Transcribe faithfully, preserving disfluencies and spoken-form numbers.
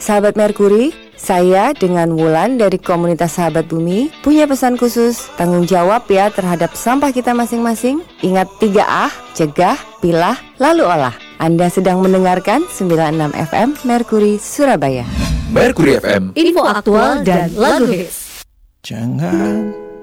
Sahabat Merkuri, saya dengan Wulan dari komunitas Sahabat Bumi punya pesan khusus. Tanggung jawab ya terhadap sampah kita masing-masing. Ingat tiga A, cegah, pilah, lalu olah. Anda sedang mendengarkan sembilan puluh enam F M Merkuri Surabaya. Merkuri F M, info aktual dan lagu hits. Jangan